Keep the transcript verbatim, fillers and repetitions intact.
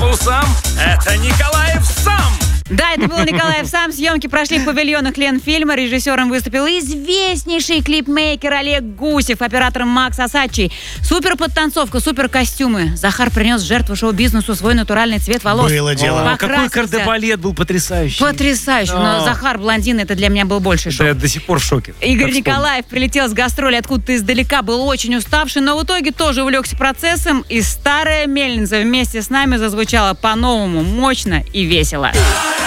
был сам. Это Николаев сам. Да, это был Николаев сам. Съемки прошли в павильонах Ленфильма. Режиссером выступил известнейший клипмейкер Олег Гусев, оператором Макс Асачи. Супер подтанцовка, супер костюмы. Захар принес в жертву шоу-бизнесу свой натуральный цвет волос. Было дело. О, какой кардебалет был потрясающий. Потрясающий. Но О. Захар блондин, это для меня был больше шок. Да, я до сих пор в шоке. Игорь Как Николаев прилетел с гастроли откуда-то издалека, был очень уставший, но в итоге тоже увлекся процессом, и старая мельница вместе с нами зазвучала по-новому, мощно и весело.